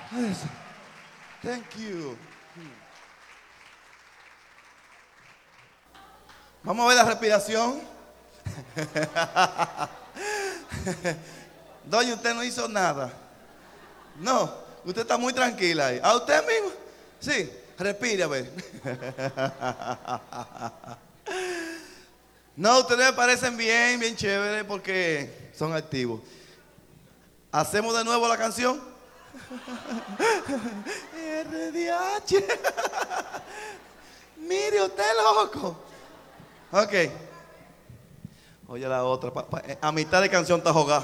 Thank you. Vamos a ver la respiración. Doña, usted no hizo nada. No, usted está muy tranquila ahí. ¿A usted mismo? Sí, respire a ver. No, ustedes me parecen bien, bien chéveres porque son activos. ¿Hacemos de nuevo la canción? RDH. Mire, usted loco. Ok. Oye la otra. A mitad de canción está jugada.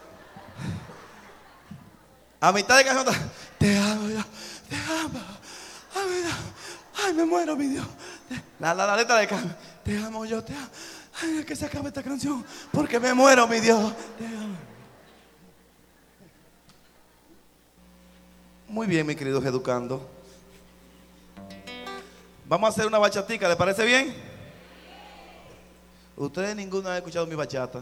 A mitad de canción está. Te amo yo. Te amo. Ay, ay, me muero, mi Dios. La letra de canción. Te amo yo, te amo. Ay, que se acabe esta canción. Porque me muero, mi Dios. Te amo. Muy bien, mis queridos educando. Vamos a hacer una bachatica, ¿le parece bien? Ustedes ninguno han escuchado mi bachata.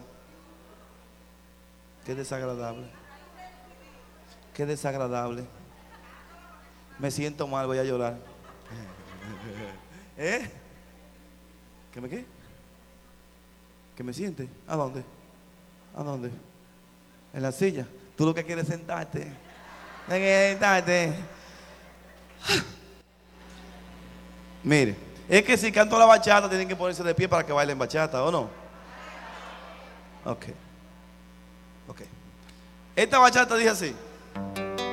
Qué desagradable. Qué desagradable. Me siento mal, voy a llorar. ¿Eh? ¿Qué me qué? ¿Qué me siente? ¿A dónde? ¿A dónde? En la silla. Tú lo que quieres es sentarte. Sentarte. Mire, es que si canto la bachata tienen que ponerse de pie para que bailen bachata, ¿o no? Ok. Ok. Esta bachata dice así.